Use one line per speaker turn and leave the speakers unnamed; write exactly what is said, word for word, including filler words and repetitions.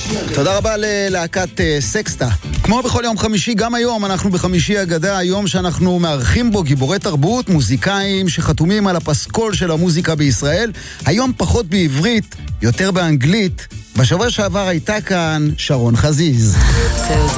תודה רבה ללהקת סקסטה. כמו בכל יום חמישי, גם היום אנחנו בחמישי אגדה, היום שאנחנו מארחים בו גיבורי תרבות, מוזיקאים שחתומים על הפסקול של המוזיקה בישראל. היום פחות בעברית, יותר באנגלית. בשבוע שעבר הייתה כאן שרון חזיז.